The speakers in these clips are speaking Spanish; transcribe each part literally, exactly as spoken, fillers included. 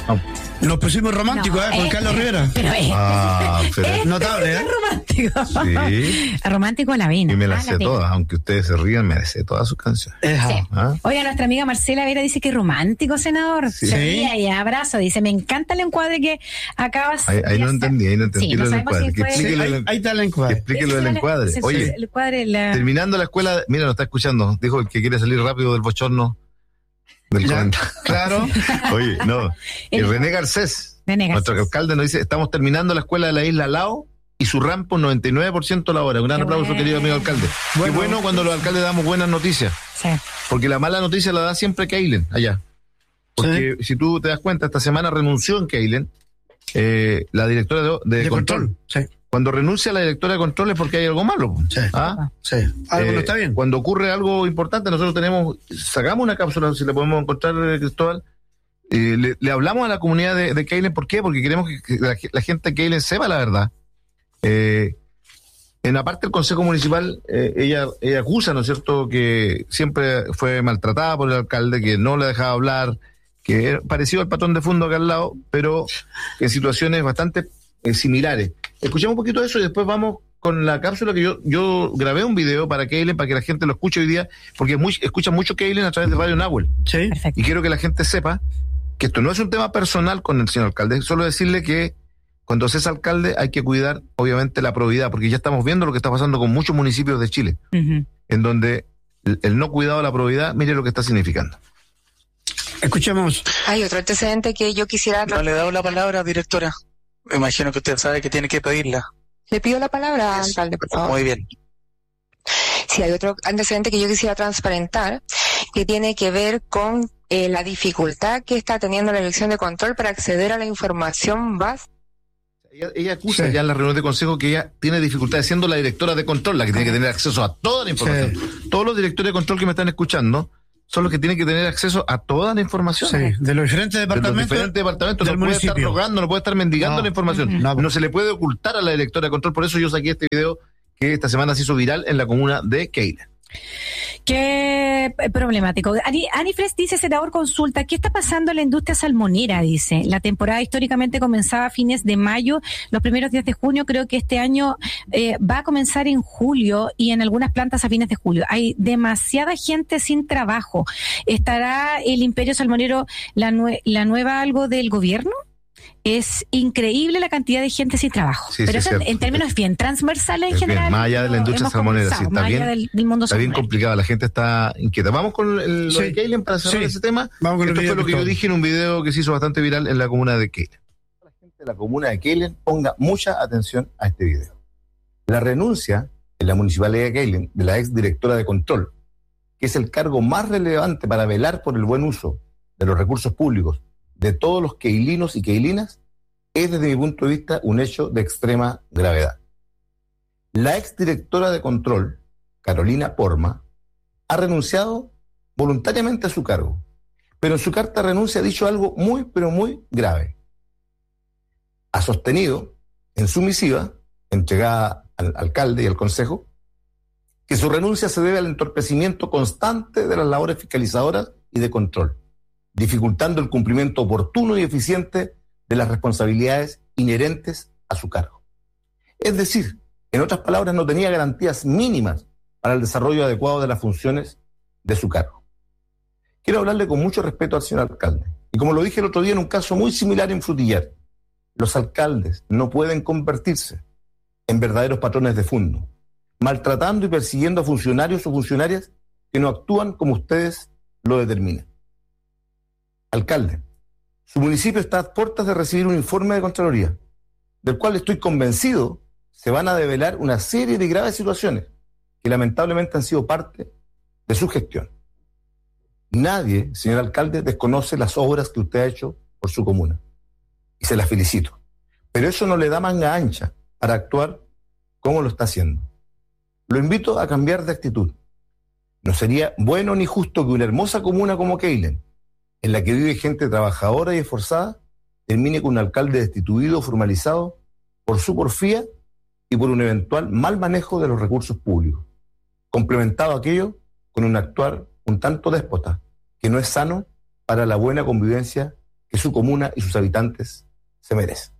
No. Nos pusimos románticos, No, ¿eh? Con es- Carlos Rivera. Pero es, Ah, pero- es- Notable, es ¿eh? romántico. Sí. Romántico la vina. Y me las Ah, sé la vina. todas, aunque ustedes se rían, me las sé todas sus canciones. Ejá. Sí. ¿Ah? Oiga, nuestra amiga Marcela Vera dice que romántico, senador. Sí. Se Sí. ríe y abrazo. Dice, me encanta el encuadre que acabas Ahí, ahí de no hacer. entendí, ahí no entendí. Sí, lo no del sabemos encuadre. si Que fue- explique Sí, lo ahí, del- ahí está el encuadre. que explique lo Ese del es el- encuadre. ese es Oye, el encuadre, la- terminando la escuela, mira, nos está escuchando. Dijo el que quiere salir rápido del bochorno del Ya, comentario. claro. Oye, no. Y El- René Garcés, René Garcés. nuestro alcalde, nos dice: estamos terminando la escuela de la isla Lao y su rampo noventa y nueve por ciento la hora. Un gran Qué aplauso, bueno. querido amigo alcalde. Bueno. Qué bueno cuando los alcaldes damos buenas noticias. Sí. Porque la mala noticia la da siempre Keilen, allá. Porque si tú te das cuenta, esta semana renunció en Keilen eh, la directora de, de De control. control. Sí, Cuando renuncia la directora de control es porque hay algo malo. sí. ¿Ah? Sí. Algo Eh, no está bien. Cuando ocurre algo importante, nosotros tenemos, sacamos una cápsula, si la podemos encontrar, eh, Cristóbal, eh, le, le hablamos a la comunidad de, de Keilen. ¿Por qué? Porque queremos que, que la, la gente de Keilen sepa la verdad. Eh, en la parte del Consejo Municipal, eh, ella, ella acusa, ¿no es cierto?, que siempre fue maltratada por el alcalde, que no le dejaba hablar, que era parecido al patrón de fondo acá al lado, pero en situaciones bastante eh, similares. Escuchemos un poquito de eso y después vamos con la cápsula que yo yo grabé un video para Keilen, para que la gente lo escuche hoy día, porque muy, escucha mucho Keilen a través de Radio Nahuel. Sí. Perfecto. Y quiero que la gente sepa que esto no es un tema personal con el señor alcalde, solo decirle que cuando se es alcalde hay que cuidar, obviamente, la probidad, porque ya estamos viendo lo que está pasando con muchos municipios de Chile, Ujú. en donde el, el no cuidado de la probidad, mire lo que está significando. Escuchemos. Hay otro antecedente que yo quisiera... No le he dado la palabra, directora. Me imagino que usted sabe que tiene que pedirla. Le pido la palabra, alcalde, por favor. Muy bien. Sí, hay otro antecedente que yo quisiera transparentar, que tiene que ver con eh, la dificultad que está teniendo la Dirección de Control para acceder a la información básica. Ella, ella acusa Sí. ya en la reunión de consejo que ella tiene dificultades siendo la directora de control, la que tiene que tener acceso a toda la información. Todos los directores de control que me están escuchando son los que tienen que tener acceso a toda la información. Sí, de los diferentes De los departamentos. diferentes departamentos, del no puede estar municipio. rogando, no puede estar mendigando No. la información. No. No se le puede ocultar a la directora de control. Por eso yo saqué este video que esta semana se hizo viral en la comuna de Keilen. Qué problemático. Ani, Anifres dice, senador, consulta, ¿qué está pasando en la industria salmonera? Dice, la temporada históricamente comenzaba a fines de mayo, los primeros días de junio, creo que este año eh, va a comenzar en julio y en algunas plantas a fines de julio. Hay demasiada gente sin trabajo. ¿Estará el imperio salmonero la, nue- la nueva algo del gobierno? Es increíble la cantidad de gente sin trabajo. Sí, Pero sí, eso es en, cierto. en términos bien transversales en Es bien, general. más allá de la lo industria hemos salmonera, sí, conversado, está más allá bien- del, del mundo Está bien salmonero. complicado, la gente está inquieta. Vamos con el, lo Sí. de Keilen para cerrar Sí. ese tema. Vamos con el Esto video fue lo que que yo está. dije en un video que se hizo bastante viral en la comuna de Keilen. La gente de la comuna de Keilen ponga mucha atención a este video. La renuncia en la municipalidad de Keilen de la ex directora de control, que es el cargo más relevante para velar por el buen uso de los recursos públicos de todos los keilinos y keilinas, es desde mi punto de vista un hecho de extrema gravedad. La ex directora de control, Carolina Porma, ha renunciado voluntariamente a su cargo, pero en su carta de renuncia ha dicho algo muy, pero muy grave. Ha sostenido en su misiva, entregada al alcalde y al consejo, que su renuncia se debe al entorpecimiento constante de las labores fiscalizadoras y de control, dificultando el cumplimiento oportuno y eficiente de las responsabilidades inherentes a su cargo. Es decir, en otras palabras, no tenía garantías mínimas para el desarrollo adecuado de las funciones de su cargo. Quiero hablarle con mucho respeto al señor alcalde. Y como lo dije el otro día en un caso muy similar en Frutillar, los alcaldes no pueden convertirse en verdaderos patrones de fondo, maltratando y persiguiendo a funcionarios o funcionarias que no actúan como ustedes lo determinan. Alcalde, su municipio está a puertas de recibir un informe de Contraloría, del cual estoy convencido se van a develar una serie de graves situaciones que lamentablemente han sido parte de su gestión. Nadie, señor alcalde, desconoce las obras que usted ha hecho por su comuna, y se las felicito. Pero eso no le da manga ancha para actuar como lo está haciendo. Lo invito a cambiar de actitud. No sería bueno ni justo que una hermosa comuna como Keilen, en la que vive gente trabajadora y esforzada, termine con un alcalde destituido o formalizado por su porfía y por un eventual mal manejo de los recursos públicos, complementado aquello con un actuar un tanto déspota, que no es sano para la buena convivencia que su comuna y sus habitantes se merecen.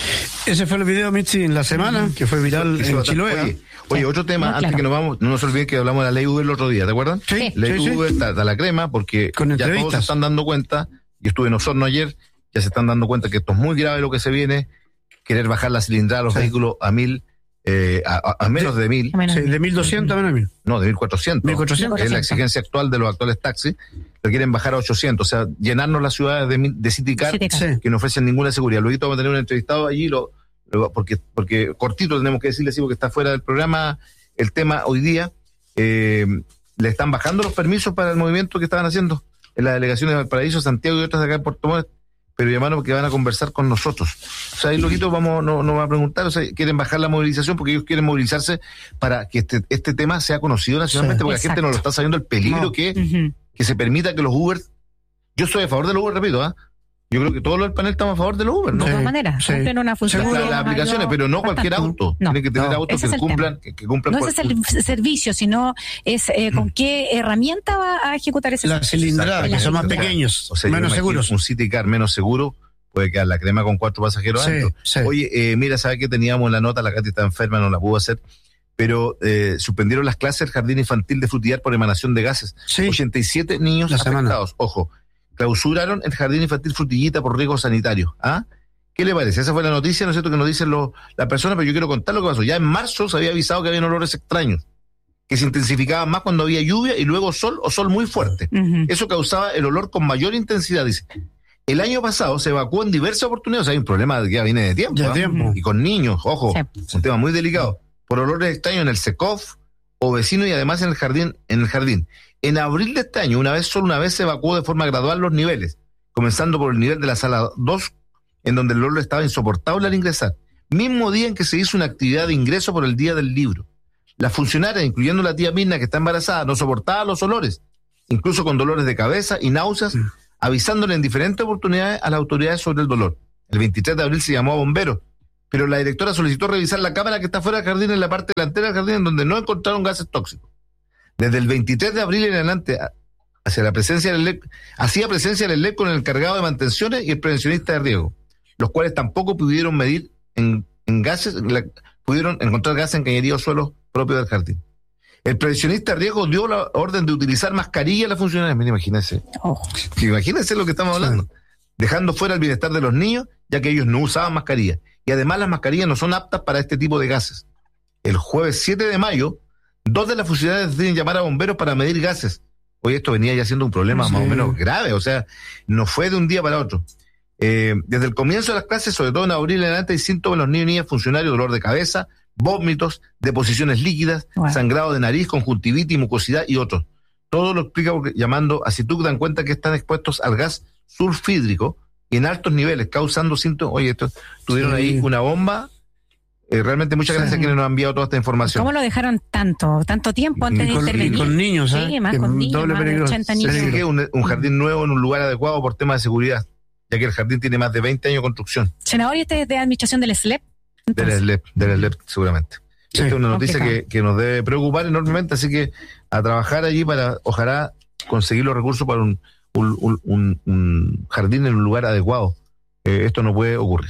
Ese fue el video, Mitzi, en la semana, que fue viral en Chiloé. Oye, oye Sí. otro tema, No, antes claro. que nos vamos, no nos olviden que hablamos de la ley Uber el otro día, ¿te acuerdan? Sí, Ley sí, sí. Uber está, está la crema, porque Con ya todos se entrevistas. están dando cuenta, yo estuve en Osorno ayer, ya se están dando cuenta que esto es muy grave lo que se viene, querer bajar la cilindrada de los Sí. vehículos a mil, eh, a, a- a menos de mil, Menos Sí, bien. de mil doscientos a menos de mil. no, de mil cuatrocientos. mil cuatrocientos. Es la exigencia actual de los actuales taxis, lo quieren bajar a ochocientos, o sea, llenarnos las ciudades de, mil- de City Car, City Car. Sí. que no ofrecen ninguna seguridad. Luego vamos a tener un entrevistado allí, lo, lo- porque, porque cortito tenemos que decirle, sí, porque está fuera del programa el tema hoy día. Eh, le están bajando los permisos para el movimiento que estaban haciendo en las delegaciones de Valparaíso, Santiago y otras de acá en Puerto Montt, pero llamaron porque van a conversar con nosotros. O sea, ahí loquito vamos, no, no va a preguntar, o sea, quieren bajar la movilización porque ellos quieren movilizarse para que este, este tema sea conocido nacionalmente, Sí, porque la gente no lo está sabiendo el peligro No. que es Ujú. que se permita que los Uber, yo soy a favor de los Uber, repito, ¿ah? Yo creo que todos los del panel estamos a favor de los Uber, ¿no? De Sí, todas maneras, sí. cumplen una función. Las, Seguro. las aplicaciones, pero no cualquier bastante. auto. No. Tiene que tener No. autos Ese que es el cumplan, que, que cumplan. No cual- es el servicio, sino es eh, con qué herramienta va a ejecutar ese La servicio. cilindrada, que son más Exacto. pequeños, o sea, yo menos imagino seguros. Un City Car menos seguro puede quedar la crema con cuatro pasajeros Sí, adentro. sí. Oye, eh, mira, ¿sabes qué teníamos en la nota? La Katy está enferma, no la pudo hacer, pero eh, suspendieron las clases del jardín infantil de Frutillar por emanación de gases. Sí. ochenta y siete niños La semana. afectados. Ojo, clausuraron el jardín infantil Frutillita por riesgo sanitario. ¿Ah? ¿Qué le parece? Esa fue la noticia, ¿no es cierto?, que nos dicen los, las personas, pero yo quiero contar lo que pasó. Ya en marzo se había avisado que había olores extraños, que se intensificaban más cuando había lluvia y luego sol o sol muy fuerte. Ujú. Eso causaba el olor con mayor intensidad, dice. El año pasado se evacuó en diversas oportunidades, o sea, hay un problema que ya viene de tiempo. Ya ¿ah? tiempo. Y con niños, ojo, Sí. un tema muy delicado, por olores extraños en el SECOF o vecino y además en el jardín, en el jardín. En abril de este año, una vez, solo una vez se evacuó de forma gradual los niveles, comenzando por el nivel de la sala dos, en donde el olor estaba insoportable al ingresar. Mismo día en que se hizo una actividad de ingreso por el día del libro. Las funcionarias, incluyendo la tía Mirna, que está embarazada, no soportaba los olores, incluso con dolores de cabeza y náuseas, Mm. avisándole en diferentes oportunidades a las autoridades sobre el dolor. El veintitrés de abril se llamó a bomberos, pero la directora solicitó revisar la cámara que está fuera del jardín, en la parte delantera del jardín, en donde no encontraron gases tóxicos. Desde el veintitrés de abril en adelante, a- hacia la presencia del E L E C, hacía presencia del E L E C con el encargado de mantenciones y el prevencionista de riesgo, los cuales tampoco pudieron medir en, en gases, la- pudieron encontrar gases en cañería o suelos propios del jardín. El prevencionista de riesgo dio la orden de utilizar mascarilla a las funcionarias. Mira, imagínense. Ojo. Imagínense lo que estamos hablando. Dejando fuera el bienestar de los niños, ya que ellos no usaban mascarilla. Y además las mascarillas no son aptas para este tipo de gases. El jueves siete de mayo, dos de las funcionarias deciden llamar a bomberos para medir gases. Hoy esto venía ya siendo un problema Sí. más o menos grave, o sea, no fue de un día para otro. Eh, desde el comienzo de las clases, sobre todo en abril en adelante, hay síntomas en los niños y niñas funcionarios: dolor de cabeza, vómitos, deposiciones líquidas, Wow. sangrado de nariz, conjuntivitis, mucosidad y otros. Todo lo explica porque, llamando a CITUC, dan cuenta que están expuestos al gas sulfídrico y en altos niveles, causando síntomas. Oye, esto tuvieron Sí. ahí una bomba. Eh, realmente muchas Sí. gracias a quienes nos han enviado toda esta información. ¿Cómo lo dejaron tanto, tanto tiempo antes Y de con- y intervenir? con niños, ¿eh? Sí, más Que con niños, doble más de peligro. ochenta Sí. niños. Dice que es un, un jardín nuevo en un lugar adecuado por temas de seguridad, ya que el jardín tiene más de veinte años de construcción. Senador, ¿y este es de administración del S L E P? Del Entonces, S L E P, del S L E P seguramente. Sí. Esta es una noticia que, Complicado. que nos debe preocupar enormemente, así que a trabajar allí para, ojalá, conseguir los recursos para un, un, un- un- un jardín en un lugar adecuado. Eh, esto no puede ocurrir.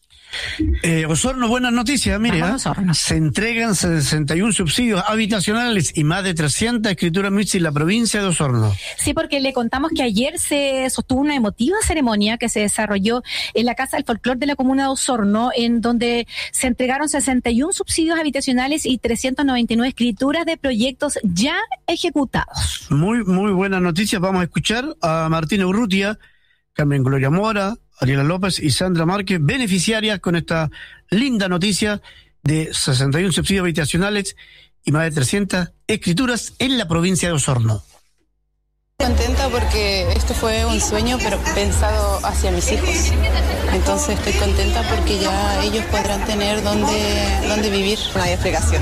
Eh, Osorno, buenas noticias, mire. Vamos, ¿eh? Osorno. Se entregan sesenta y uno subsidios habitacionales y más de trescientas escrituras Mitzi en la provincia de Osorno. Sí, porque le contamos que ayer se sostuvo una emotiva ceremonia que se desarrolló en la Casa del Folclor de la Comuna de Osorno, en donde se entregaron sesenta y uno subsidios habitacionales y trescientas noventa y nueve escrituras de proyectos ya ejecutados. Muy, muy buenas noticias. Vamos a escuchar a Martina Urrutia, Carmen Gloria Mora, Ariela López y Sandra Márquez, beneficiarias con esta linda noticia de sesenta y uno subsidios habitacionales y más de trescientas escrituras en la provincia de Osorno. Contenta porque esto fue un sueño, pero pensado hacia mis hijos. Entonces estoy contenta porque ya ellos podrán tener donde, donde vivir. No hay explicación.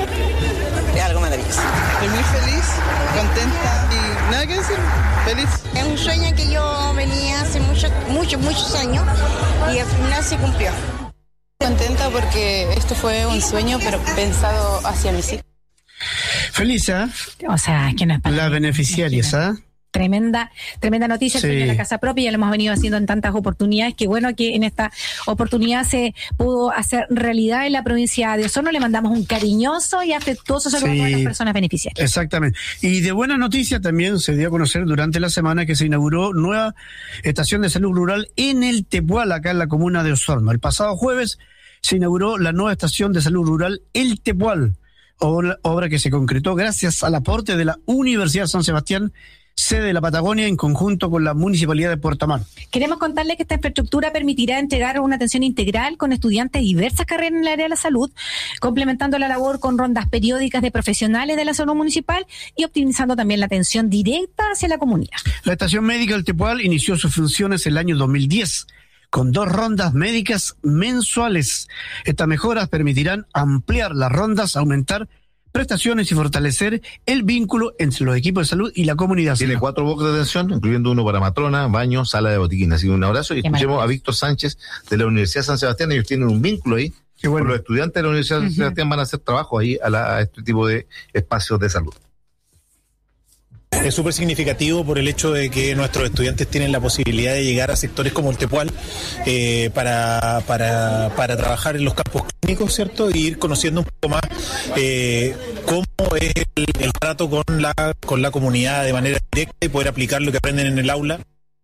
Es algo maravilloso. Estoy muy feliz, contenta y nada que decir. Feliz. Es un sueño que yo venía hace muchos, muchos, muchos años y al final se cumplió. Contenta porque esto fue un sueño, pero pensado hacia mis hijos. Feliz, ¿eh? O sea, que no es para Las beneficiarias, ¿eh? Tremenda, tremenda noticia, Sí. el sueño de la casa propia, ya lo hemos venido haciendo en tantas oportunidades, que bueno que en esta oportunidad se pudo hacer realidad en la provincia de Osorno. Le mandamos un cariñoso y afectuoso saludo Sí. a las personas beneficiarias. Exactamente. Y de buena noticia también se dio a conocer durante la semana que se inauguró nueva estación de salud rural en el Tepual, acá en la comuna de Osorno. El pasado jueves se inauguró la nueva estación de salud rural El Tepual, obra, obra que se concretó gracias al aporte de la Universidad San Sebastián, sede de la Patagonia, en conjunto con la Municipalidad de Puerto Montt. Queremos contarle que esta infraestructura permitirá entregar una atención integral con estudiantes de diversas carreras en el área de la salud, complementando la labor con rondas periódicas de profesionales de la salud municipal y optimizando también la atención directa hacia la comunidad. La estación médica del Tepual inició sus funciones el año dos mil diez, con dos rondas médicas mensuales. Estas mejoras permitirán ampliar las rondas, aumentar prestaciones y fortalecer el vínculo entre los equipos de salud y la comunidad. Tiene cuatro bloques de atención, incluyendo uno para matrona, baño, sala de botiquín. Así que un abrazo y Qué escuchemos maravilla. a Víctor Sánchez de la Universidad San Sebastián. Ellos tienen un vínculo ahí. Qué bueno. Con los estudiantes de la Universidad San Sebastián van a hacer trabajo ahí a, la, a este tipo de espacios de salud. Es súper significativo por el hecho de que nuestros estudiantes tienen la posibilidad de llegar a sectores como el Tepual eh, para, para, para trabajar en los campos clínicos, ¿cierto? Y ir conociendo un poco más eh, cómo es el, el trato con la, con la comunidad de manera directa y poder aplicar lo que aprenden en el aula.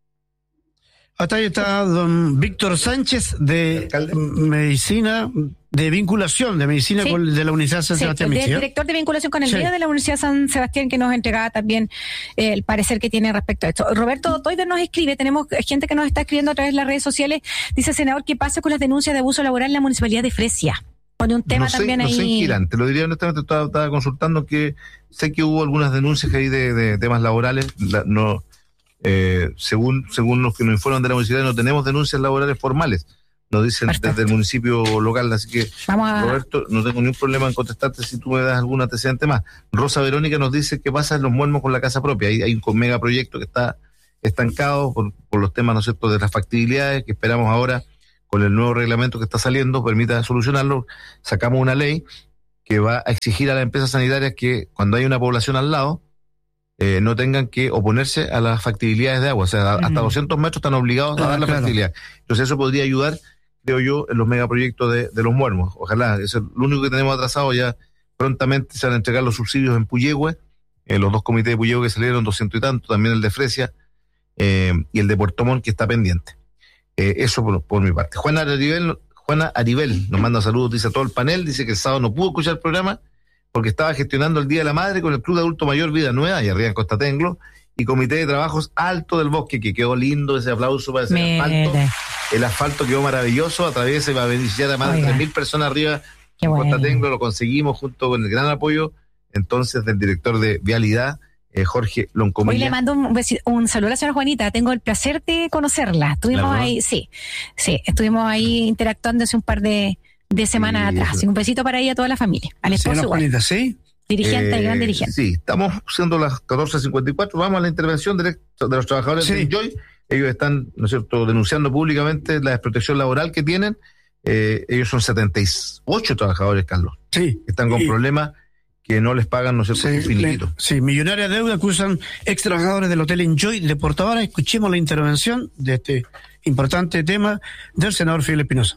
Hasta ahí está don Víctor Sánchez de Alcalde. Medicina, de vinculación de Medicina Sí. con, de la Universidad San Sí, Sebastián. el Mixia. director de vinculación con el Sí. medio de la Universidad San Sebastián, que nos entregaba también eh, el parecer que tiene respecto a esto. Roberto Toider nos escribe, tenemos gente que nos está escribiendo a través de las redes sociales, dice, senador, ¿qué pasa con las denuncias de abuso laboral en la Municipalidad de Fresia? Pone un tema no sé, también no ahí. sé en qué irán. Te lo diría honestamente, estaba, estaba consultando que sé que hubo algunas denuncias ahí de, de temas laborales. La- no, eh, según según los que nos informan de la municipalidad, no tenemos denuncias laborales formales. Nos dicen Perfecto. desde el municipio local, así que Vamos a... Roberto, no tengo ningún problema en contestarte si tú me das algún antecedente más. Rosa Verónica nos dice qué pasa en Los Muermos con la casa propia. Hay, hay un megaproyecto que está estancado por, por los temas, ¿no es cierto?, de las factibilidades que esperamos ahora con el nuevo reglamento que está saliendo, permita solucionarlo. Sacamos una ley que va a exigir a las empresas sanitarias que cuando hay una población al lado, eh, no tengan que oponerse a las factibilidades de agua. O sea, hasta Mm. doscientos metros están obligados a Ah, dar la claro. factibilidad. Entonces eso podría ayudar, creo yo, en los megaproyectos de, de Los Muermos. Ojalá, eso es lo único que tenemos atrasado. Ya prontamente se van a entregar los subsidios en Puyehue, eh, los dos comités de Puyehue que salieron, doscientos y tanto, también el de Fresia eh, y el de Puerto Montt que está pendiente. Eh, eso por, por mi parte. Juana Aribel, Juana Aribel nos manda saludos, dice a todo el panel, dice que el sábado no pudo escuchar el programa porque estaba gestionando el Día de la Madre con el Club de Adulto Mayor Vida Nueva, allá arriba en Costa Tenglo, y Comité de Trabajos Alto del Bosque, que quedó lindo ese aplauso para ese Mire, asfalto. El asfalto quedó maravilloso, atraviesa y va a beneficiar a más de Oiga. tres mil personas arriba Qué en bueno. Costa Tenglo, lo conseguimos junto con el gran apoyo entonces del director de Vialidad, eh, Jorge Hoy Loncomilla. le mando un, besi- un saludo a la señora Juanita. Tengo el placer de conocerla. Estuvimos ¿La verdad? ahí, sí, sí, estuvimos ahí interactuando hace un par de, de semanas Sí, atrás. eso. Así que un besito para ella, a toda la familia. Al esposo Señora igual. Juanita, ¿sí? Dirigente, Eh, gran dirigente. Sí, estamos siendo las catorce cincuenta y cuatro. Vamos a la intervención directa de los trabajadores Sí. de Enjoy. Ellos están, ¿no es cierto?, denunciando públicamente la desprotección laboral que tienen. Eh, ellos son setenta y ocho trabajadores, Carlos, Sí. que están con Y- problemas que no les pagan, ¿no es cierto?, Sí, su finiquito. le- sí, millonaria deuda acusan ex trabajadores del Hotel Enjoy de Puerto Vara. Escuchemos la intervención de este importante tema del senador Fidel Espinosa.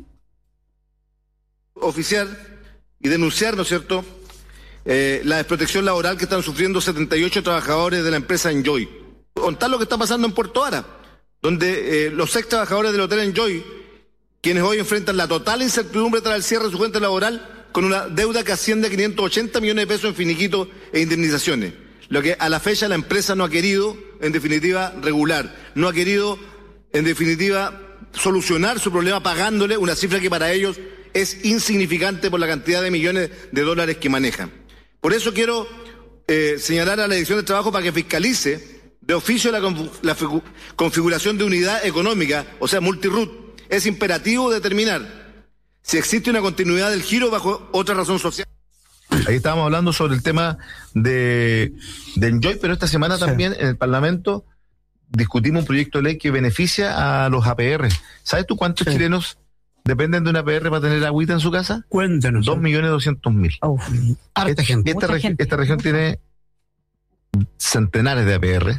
Oficiar y denunciar, ¿no es cierto?, eh, la desprotección laboral que están sufriendo setenta y ocho trabajadores de la empresa Enjoy. Contar lo que está pasando en Puerto Vara, donde eh, los ex trabajadores del Hotel Enjoy, quienes hoy enfrentan la total incertidumbre tras el cierre de su cuenta laboral, con una deuda que asciende a quinientos ochenta millones de pesos en finiquito e indemnizaciones, lo que a la fecha la empresa no ha querido, en definitiva, regular, no ha querido, en definitiva, solucionar su problema pagándole una cifra que para ellos es insignificante por la cantidad de millones de dólares que manejan. Por eso quiero eh, señalar a la Dirección de Trabajo para que fiscalice de oficio la, confu- la figu- configuración de unidad económica, o sea, multirut. Es imperativo determinar si existe una continuidad del giro bajo otra razón social. Ahí estábamos hablando sobre el tema de, de Enjoy, pero esta semana Sí. también en el Parlamento discutimos un proyecto de ley que beneficia a los A P R. ¿Sabes tú cuántos Sí. chilenos dependen de una A P R para tener agüita en su casa? Cuéntenos. Dos millones doscientos mil. Uf. Harta gente. Esta, Mucha regi- gente. esta región tiene centenares de A P R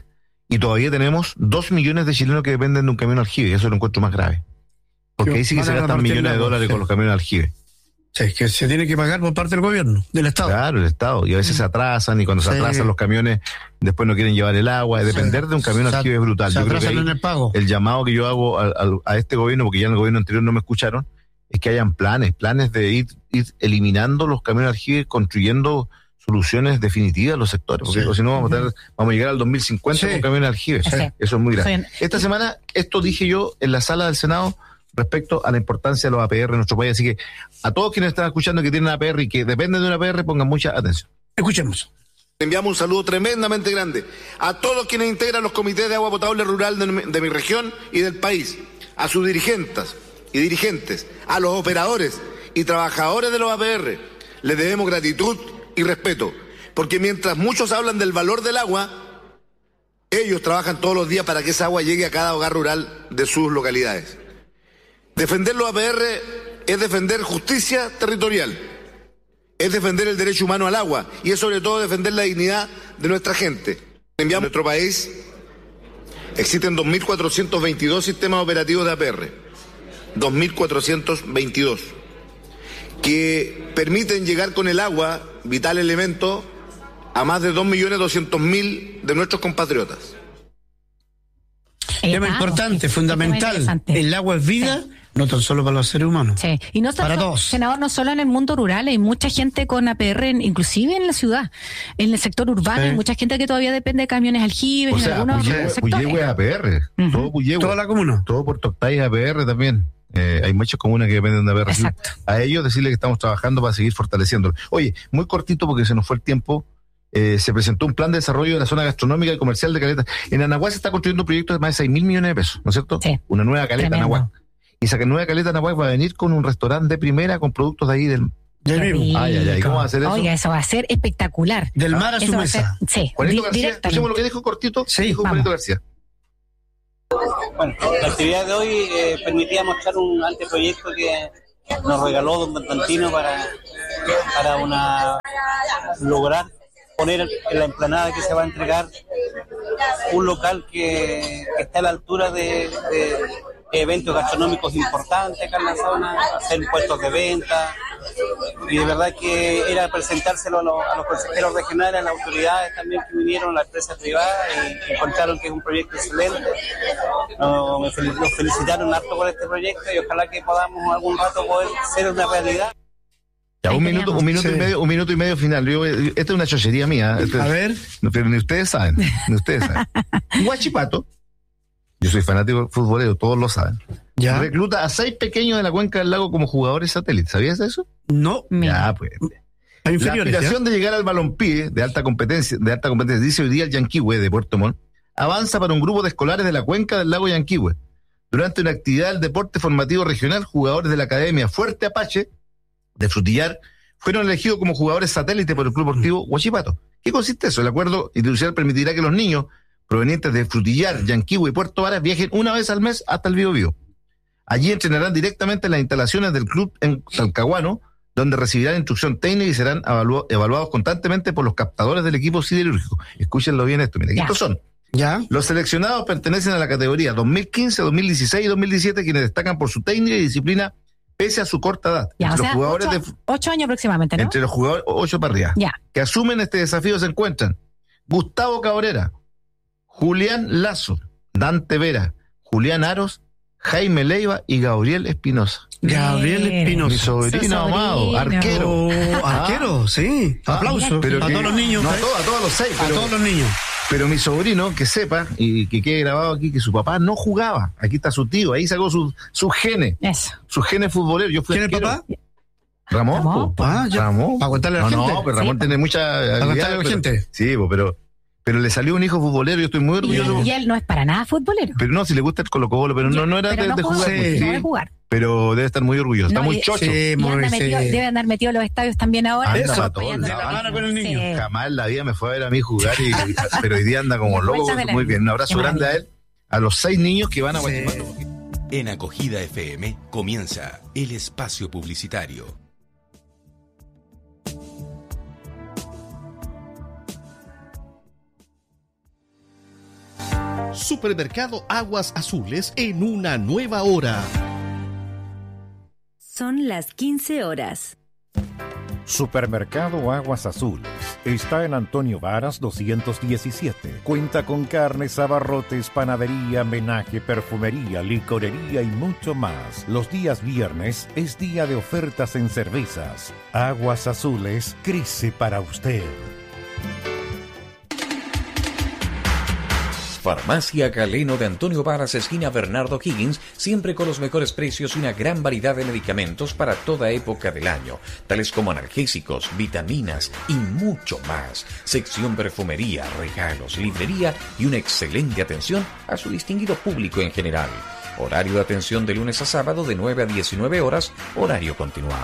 Y todavía tenemos dos millones de chilenos que dependen de un camión aljibe, y eso lo encuentro más grave. Porque ahí sí que se gastan millones de dólares con los camiones aljibe. Sí, es que se tiene que pagar por parte del gobierno, del Estado. Claro, el Estado. Y a veces se atrasan, y cuando se Sí. atrasan los camiones, después no quieren llevar el agua. Depender de un camión Se- aljibe es brutal. se Yo creo que atrasan ahí en el pago. el llamado que yo hago a, a- a este gobierno, porque ya en el gobierno anterior no me escucharon, es que hayan planes, planes de ir, ir eliminando los camiones aljibe, construyendo soluciones definitivas a los sectores. Porque Sí. si no vamos a, tener, vamos a llegar al dos mil cincuenta Sí. con camiones aljibe. Sí. Eso es muy grave. Sí. Esta semana, esto dije yo en la sala del Senado respecto a la importancia de los A P R en nuestro país. Así que a todos quienes están escuchando que tienen A P R y que dependen de una A P R, pongan mucha atención. Escuchemos. Enviamos un saludo tremendamente grande a todos quienes integran los comités de agua potable rural de mi, de mi región y del país, a sus dirigentes y dirigentes, a los operadores y trabajadores de los A P R. Les debemos gratitud y respeto, porque mientras muchos hablan del valor del agua, ellos trabajan todos los días para que esa agua llegue a cada hogar rural de sus localidades. Defender los A P R es defender justicia territorial, es defender el derecho humano al agua y es sobre todo defender la dignidad de nuestra gente. En nuestro país existen dos mil cuatrocientos veintidós sistemas operativos de A P R, dos mil cuatrocientos veintidós, que permiten llegar con el agua, vital elemento, a más de dos millones doscientos mil de nuestros compatriotas. Tema importante, fundamental. El agua es vida, no tan solo para los seres humanos. Sí. Y no Para solo, todos. senador, no solo en el mundo rural, hay mucha gente con A P R, en- inclusive en la ciudad, en el sector urbano, Sí. hay mucha gente que todavía depende de camiones aljibes O en sea, algunos Puyehue, sectores. Puyehue es A P R, Ujú. todo Puyehue. Toda la comuna. Todo Puerto Octay es A P R también. Eh, hay muchas comunas que dependen de A P R. Exacto. A ellos decirle que estamos trabajando para seguir fortaleciéndolo. Oye, muy cortito porque se nos fue el tiempo. Eh, se presentó un plan de desarrollo de la zona gastronómica y comercial de Caleta. En Anahuac se está construyendo un proyecto de más de seis mil millones de pesos, ¿no es cierto? Sí. Una nueva Caleta Tremendo. Anahuac. Y esa nueva Caleta Anahuac va a venir con un restaurante de primera con productos de ahí del, Del Qué mismo. Ay, ay, ay, ¿cómo va a ser eso? Oiga, eso va a ser espectacular. Del mar a Eso su va a mesa. ser- sí, Juanito di- García. directamente. Escuchemos lo que dijo cortito. Sí, dijo vamos. Juanito García. Bueno, la actividad de hoy eh, permitía mostrar un anteproyecto que nos regaló don Constantino para, para una lograr poner en la explanada que se va a entregar un local que, que está a la altura de, de eventos gastronómicos importantes acá en la zona, hacer puestos de venta, y de verdad que era presentárselo a los, a los consejeros regionales, a las autoridades también que vinieron, a la empresa privada, y encontraron que es un proyecto excelente. No, me fel- nos felicitaron harto por este proyecto y ojalá que podamos algún rato poder ser una realidad. Ya, Ahí un minuto, teníamos. un minuto y Sí. medio, un minuto y medio final. Yo, eh, esta es una chochería mía. Este- A ver. No, pero ni ustedes saben, ni ustedes saben. Huachipato, yo soy fanático futbolero, todos lo saben. Ya. Recluta a seis pequeños de la cuenca del lago como jugadores satélites. ¿Sabías eso? No. Mira. Ya, pues. Hay La inferiores. aspiración de llegar al balompié de alta competencia, de alta competencia, dice hoy día el Yanquihue de Puerto Montt, avanza para un grupo de escolares de la cuenca del lago Yanquihue. Durante una actividad del deporte formativo regional, jugadores de la Academia Fuerte Apache de Frutillar fueron elegidos como jugadores satélite por el Club Deportivo Huachipato. ¿Qué consiste eso? El acuerdo institucional permitirá que los niños provenientes de Frutillar, Yanquihue y Puerto Varas viajen una vez al mes hasta el Biobío. Allí entrenarán directamente en las instalaciones del club en Talcahuano, donde recibirán instrucción técnica y serán evalu- evaluados constantemente por los captadores del equipo siderúrgico. Escúchenlo bien esto, miren, Ya. estos son. Ya. Los seleccionados pertenecen a la categoría dos mil quince, dos mil dieciséis y dos mil diecisiete, quienes destacan por su técnica y disciplina pese a su corta edad. Ya, o entre, sea, los jugadores ocho, de, ocho años aproximadamente, ¿no? entre los jugadores, ocho para arriba, Ya. que asumen este desafío se encuentran Gustavo Cabrera, Julián Lazo, Dante Vera, Julián Aros, Jaime Leiva y Gabriel Espinosa. Gabriel Mira. Espinosa. Mi sobrino, Su amado, sobrino. arquero. Oh, arquero, sí. Ah, Aplausos. pero a que- todos los niños. no, a ¿eh? todos, a todos los seis, A pero- todos los niños. Pero mi sobrino, que sepa, y que quede grabado aquí, que su papá no jugaba. Aquí está su tío, ahí sacó sus sus genes, Eso. sus genes futboleros. Yo fui ¿Quién es el arquero. papá? Ramón. Ramón, po. Ah, ya. Ramón. Para contarle a la no, gente. No, pero Ramón Sí, tiene mucha habilidad, contarle a la pero- gente. Sí, po, pero, pero le salió un hijo futbolero, yo estoy muy Y, orgulloso. y él no es para nada futbolero. Pero no, si le gusta el Colo Colo, pero no, no era Pero de, no de juega, jugar. Sí. sí, no de jugar. pero debe estar muy orgulloso. Está No, muy y- chocho. Sí, Y muy anda sí. metido, debe andar metido a los estadios también ahora. Anda Eso, para todos apoyando lados. a La mano con el niño. Sí. Jamás en la vida me fue a ver a mí jugar, y, pero hoy día anda como Las loco. vueltas de la Muy vida. bien, un abrazo Qué grande a maravilla. él, a los seis niños que van a Sí. Guachipato. En Acogida F M comienza el espacio publicitario. Supermercado Aguas Azules en una nueva hora. Son las quince horas. Supermercado Aguas Azules está en Antonio Varas doscientos diecisiete. Cuenta con carnes, abarrotes, panadería, menaje, perfumería, licorería y mucho más. Los días viernes es día de ofertas en cervezas. Aguas Azules crece para usted. Farmacia Galeno de Antonio Varas, esquina Bernardo Higgins, siempre con los mejores precios y una gran variedad de medicamentos para toda época del año, tales como analgésicos, vitaminas y mucho más. Sección perfumería, regalos, librería y una excelente atención a su distinguido público en general. Horario de atención de lunes a sábado de nueve a diecinueve horas, horario continuado.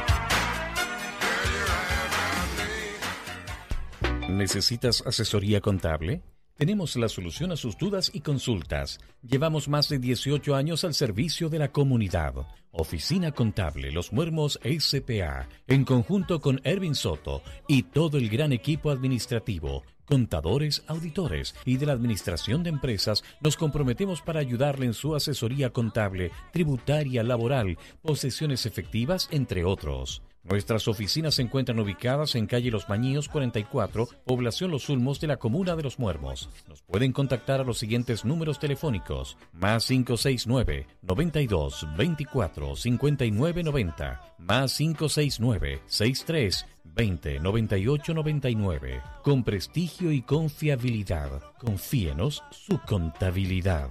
¿Necesitas asesoría contable? Tenemos la solución a sus dudas y consultas. Llevamos más de dieciocho años al servicio de la comunidad. Oficina Contable Los Muermos S P A, en conjunto con Ervin Soto y todo el gran equipo administrativo, contadores, auditores y de la administración de empresas, nos comprometemos para ayudarle en su asesoría contable, tributaria, laboral, posesiones efectivas, entre otros. Nuestras oficinas se encuentran ubicadas en calle Los Mañíos cuarenta y cuatro, población Los Ulmos de la comuna de Los Muermos. Nos pueden contactar a los siguientes números telefónicos: más cinco seis nueve, noventa y dos, veinticuatro, cincuenta y nueve noventa, más cinco seis nueve, sesenta y tres, veinte, noventa y ocho noventa y nueve. Con prestigio y confiabilidad, confíenos su contabilidad.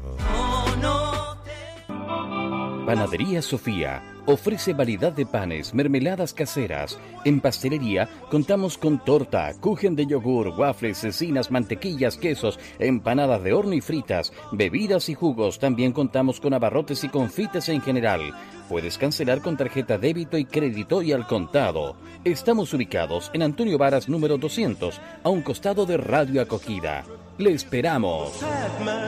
Panadería Sofía ofrece variedad de panes, mermeladas caseras. En pastelería contamos con torta, kuchen de yogur, waffles, cecinas, mantequillas, quesos, empanadas de horno y fritas, bebidas y jugos. También contamos con abarrotes y confites en general. Puedes cancelar con tarjeta débito y crédito y al contado. Estamos ubicados en Antonio Varas número doscientos, a un costado de Radio Acogida. ¡Le esperamos!